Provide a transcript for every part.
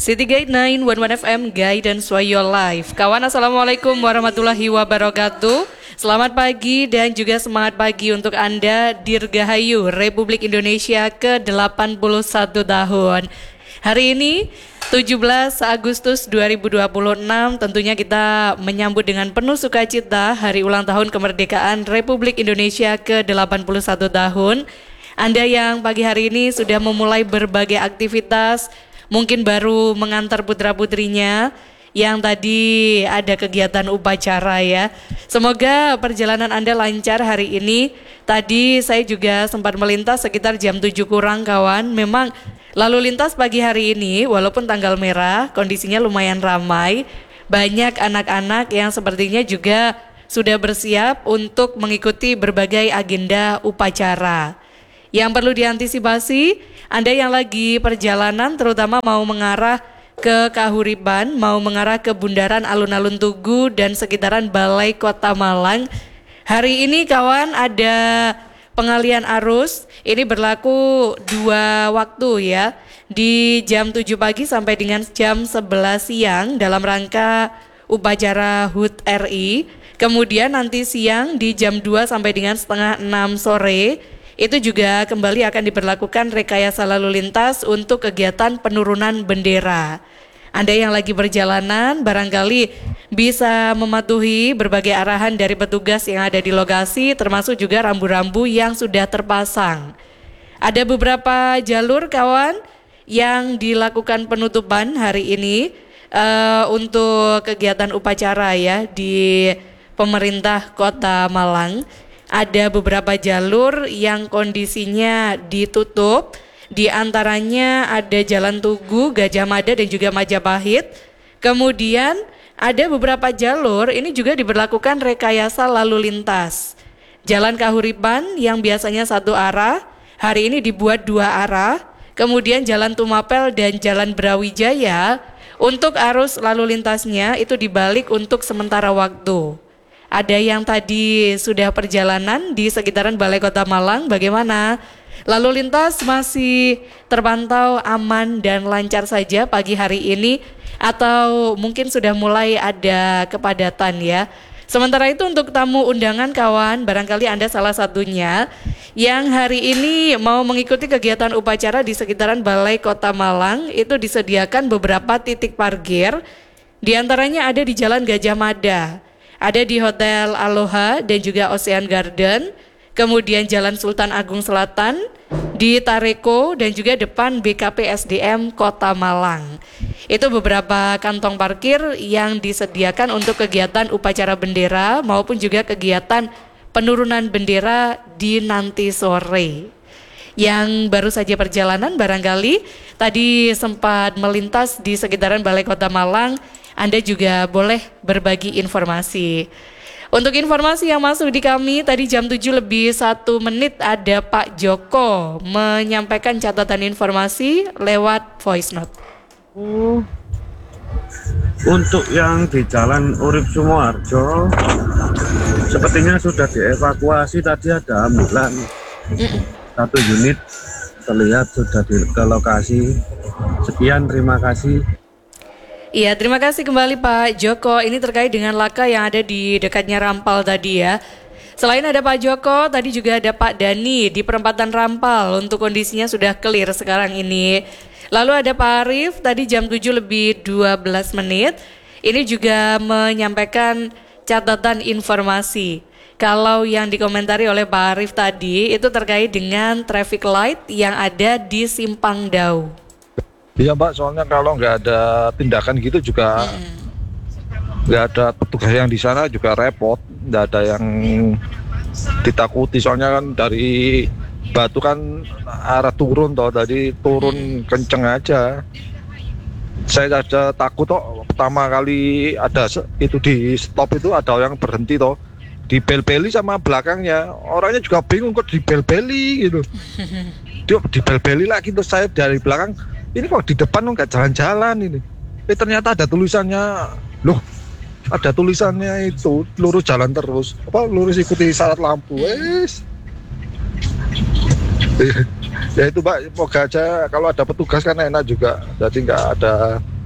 City Guide 911 FM Guidance for Your Life. Kawan, assalamualaikum warahmatullahi wabarakatuh. Selamat pagi dan juga semangat pagi untuk Anda Dirgahayu Republik Indonesia ke-81 tahun. Hari ini 17 Agustus 2026 tentunya kita menyambut dengan penuh sukacita hari ulang tahun kemerdekaan Republik Indonesia ke-81 tahun. Anda yang pagi hari ini sudah memulai berbagai aktivitas, mungkin baru mengantar putra-putrinya yang tadi ada kegiatan upacara ya. Semoga perjalanan Anda lancar hari ini. Tadi saya juga sempat melintas sekitar jam 7 kurang kawan. Memang lalu lintas pagi hari ini walaupun tanggal merah kondisinya lumayan ramai. Banyak anak-anak yang sepertinya juga sudah bersiap untuk mengikuti berbagai agenda upacara. Yang perlu diantisipasi, Anda yang lagi perjalanan terutama mau mengarah ke Kahuriban, mau mengarah ke Bundaran Alun-Alun Tugu dan sekitaran Balai Kota Malang. Hari ini kawan ada pengalian arus, ini berlaku 2 waktu ya, di jam 7 pagi sampai dengan jam 11 siang dalam rangka upacara HUT RI. Kemudian nanti siang di jam 2 sampai dengan setengah 6 sore, itu juga kembali akan diberlakukan rekayasa lalu lintas untuk kegiatan penurunan bendera. Anda yang lagi perjalanan barangkali bisa mematuhi berbagai arahan dari petugas yang ada di lokasi, termasuk juga rambu-rambu yang sudah terpasang. Ada beberapa jalur kawan yang dilakukan penutupan hari ini untuk kegiatan upacara ya di pemerintah Kota Malang. Ada beberapa jalur yang kondisinya ditutup, di antaranya ada Jalan Tugu, Gajah Mada dan juga Majapahit. Kemudian ada beberapa jalur ini juga diberlakukan rekayasa lalu lintas. Jalan Kahuriban yang biasanya satu arah, hari ini dibuat 2 arah. Kemudian Jalan Tumapel dan Jalan Brawijaya untuk arus lalu lintasnya itu dibalik untuk sementara waktu. Ada yang tadi sudah perjalanan di sekitaran Balai Kota Malang, bagaimana? Lalu lintas masih terpantau aman dan lancar saja pagi hari ini atau mungkin sudah mulai ada kepadatan ya. Sementara itu untuk tamu undangan kawan, barangkali Anda salah satunya yang hari ini mau mengikuti kegiatan upacara di sekitaran Balai Kota Malang, itu disediakan beberapa titik parkir, di antaranya ada di Jalan Gajah Mada. Ada di Hotel Aloha dan juga Ocean Garden, kemudian Jalan Sultan Agung Selatan, di Tareko dan juga depan BKP SDM Kota Malang. Itu beberapa kantong parkir yang disediakan untuk kegiatan upacara bendera maupun juga kegiatan penurunan bendera di nanti sore. Yang baru saja perjalanan barangkali tadi sempat melintas di sekitaran Balai Kota Malang, Anda juga boleh berbagi informasi. Untuk informasi yang masuk di kami tadi jam 7 lebih 1 menit ada Pak Joko menyampaikan catatan informasi lewat voice note. Untuk yang di Jalan Urip Sumoharjo sepertinya sudah dievakuasi, tadi ada ambulan 1 unit terlihat sudah di lokasi. Sekian, terima kasih. Iya, terima kasih kembali Pak Joko. Ini terkait dengan laka yang ada di dekatnya Rampal tadi ya. Selain ada Pak Joko, tadi juga ada Pak Dani di perempatan Rampal untuk kondisinya sudah clear sekarang ini. Lalu ada Pak Arif tadi jam 7 lebih 12 menit. Ini juga menyampaikan catatan informasi. Kalau yang dikomentari oleh Pak Arif tadi itu terkait dengan traffic light yang ada di Simpang Dau. Iya Mbak, soalnya kalau nggak ada tindakan gitu juga nggak ada petugas yang di sana juga repot, nggak ada yang ditakuti. Soalnya kan dari Batu kan arah turun toh, tadi turun kenceng aja. Saya ada takut toh, pertama kali ada itu di stop itu ada yang berhenti toh, dibel-beli sama belakangnya, orangnya juga bingung kok dibel-beli gitu. Dia dibel-beli lagi, terus saya dari belakang, ini kok di depan kok nggak jalan-jalan ini. Ternyata ada tulisannya, loh ada tulisannya itu lurus jalan terus, lurus ikuti syarat lampu. Ya itu Mbak, semoga aja kalau ada petugas kan enak juga, jadi nggak ada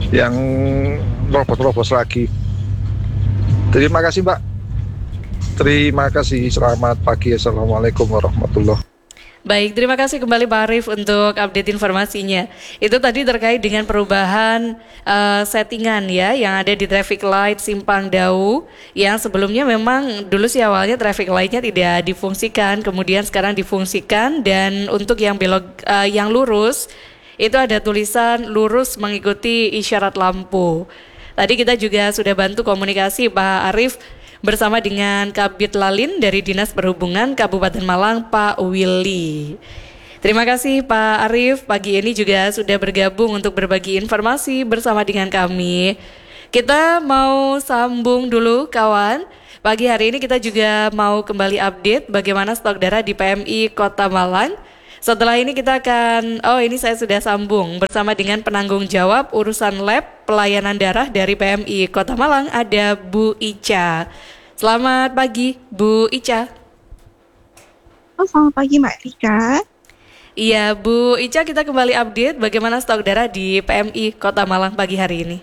yang robos-robos lagi. Terima kasih Mbak. Terima kasih. Selamat pagi. Assalamualaikum warahmatullahi wabarakatuh. Baik, terima kasih kembali Pak Arief untuk update informasinya. Itu tadi terkait dengan perubahan settingan ya yang ada di traffic light Simpang Dau, yang sebelumnya memang dulu sih awalnya traffic lightnya tidak difungsikan, kemudian sekarang difungsikan, dan untuk yang belok yang lurus itu ada tulisan lurus mengikuti isyarat lampu. Tadi kita juga sudah bantu komunikasi Pak Arief bersama dengan Kabid Lalin dari Dinas Perhubungan Kabupaten Malang, Pak Willy. Terima kasih Pak Arief, pagi ini juga sudah bergabung untuk berbagi informasi bersama dengan kami. Kita mau sambung dulu kawan. Pagi hari ini kita juga mau kembali update bagaimana stok darah di PMI Kota Malang. Setelah ini kita akan, ini saya sudah sambung bersama dengan penanggung jawab urusan lab pelayanan darah dari PMI Kota Malang, ada Bu Ica. Selamat pagi Bu Ica. Selamat pagi Mbak Rika. Iya Bu Ica, kita kembali update bagaimana stok darah di PMI Kota Malang pagi hari ini.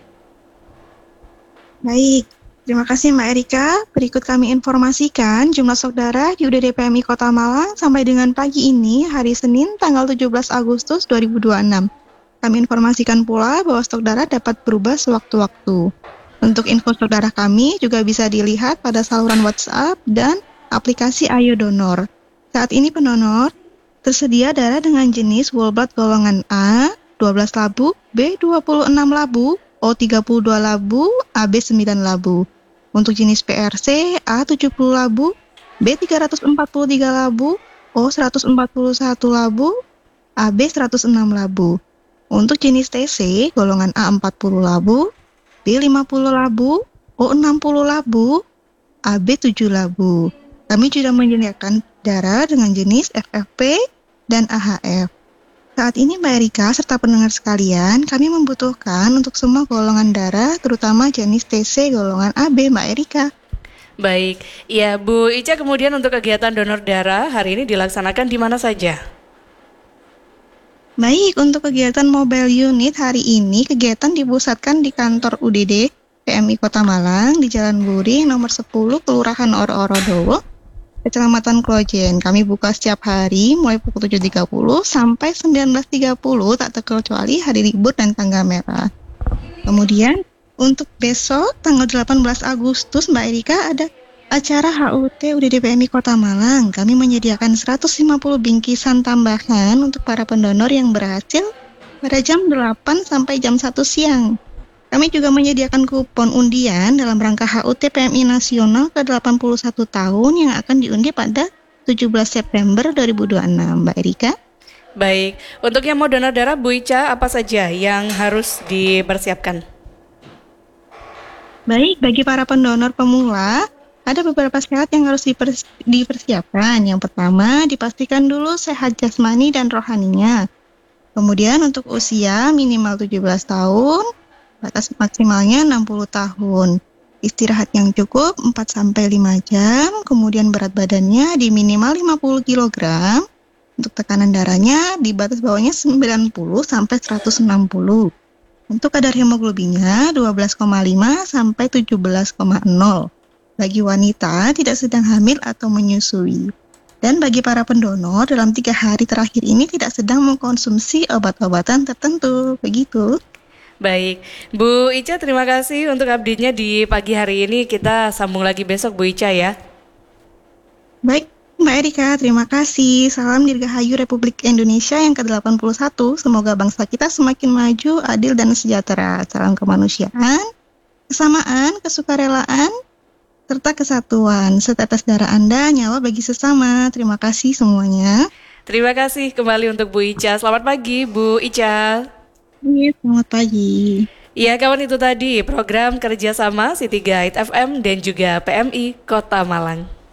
Baik, terima kasih Mbak Erika. Berikut kami informasikan jumlah stok darah di UDD PMI Kota Malang sampai dengan pagi ini, hari Senin, tanggal 17 Agustus 2026. Kami informasikan pula bahwa stok darah dapat berubah sewaktu-waktu. Untuk info stok darah kami juga bisa dilihat pada saluran WhatsApp dan aplikasi Ayo Donor. Saat ini pendonor tersedia darah dengan jenis whole blood golongan A 12 labu, B 26 labu, O 32 labu, AB 9 labu. Untuk jenis PRC A 70 labu, B 343 labu, O 141 labu, AB 106 labu. Untuk jenis TC golongan A 40 labu, B 50 labu, O 60 labu, AB 7 labu. Kami juga menyediakan darah dengan jenis FFP dan AHF. Saat ini Mbak Erika serta pendengar sekalian, kami membutuhkan untuk semua golongan darah, terutama jenis TC golongan AB, Mbak Erika. Baik, ya Bu Ica, kemudian untuk kegiatan donor darah hari ini dilaksanakan di mana saja? Baik, untuk kegiatan mobile unit hari ini, kegiatan dipusatkan di kantor UDD PMI Kota Malang di Jalan Buri nomor 10, Kelurahan Oro-Oro-Dowo, Kecamatan Klojen. Kami buka setiap hari mulai pukul 7.30 sampai 19.30, tak terkecuali hari libur dan tanggal merah. Kemudian untuk besok tanggal 18 Agustus Mbak Erika ada acara HUT UDD PMI Kota Malang. Kami menyediakan 150 bingkisan tambahan untuk para pendonor yang berhasil pada jam 8 sampai jam 1 siang. Kami juga menyediakan kupon undian dalam rangka HUT PMI Nasional ke-81 tahun yang akan diundi pada 17 September 2026, Mbak Erika. Baik, untuk yang mau donor darah Bu Ica, apa saja yang harus dipersiapkan? Baik, bagi para pendonor pemula, ada beberapa syarat yang harus dipersiapkan. Yang pertama, dipastikan dulu sehat jasmani dan rohaninya. Kemudian untuk usia minimal 17 tahun, batas maksimalnya 60 tahun. Istirahat yang cukup 4-5 jam, kemudian berat badannya di minimal 50 kg. Untuk tekanan darahnya di batas bawahnya 90 sampai 160. Untuk kadar hemoglobinnya 12,5 sampai 17,0. Bagi wanita tidak sedang hamil atau menyusui. Dan bagi para pendonor dalam 3 hari terakhir ini tidak sedang mengkonsumsi obat-obatan tertentu. Begitu. Baik, Bu Ica, terima kasih untuk update-nya di pagi hari ini. Kita sambung lagi besok Bu Ica ya. Baik Mbak Erika, terima kasih. Salam Dirgahayu Republik Indonesia yang ke-81. Semoga bangsa kita semakin maju, adil dan sejahtera. Salam kemanusiaan, kesamaan, kesukarelaan, serta kesatuan. Setetes darah Anda, nyawa bagi sesama. Terima kasih semuanya. Terima kasih kembali untuk Bu Ica. Selamat pagi Bu Ica. Iya, selamat pagi. Ya kawan, itu tadi program kerjasama City Guide FM dan juga PMI Kota Malang.